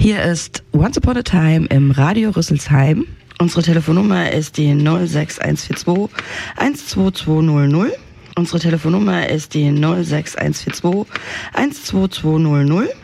Hier ist Once Upon a Time im Radio Rüsselsheim. Unsere Telefonnummer ist die 06142 12200. Unsere Telefonnummer ist die 06142 12200.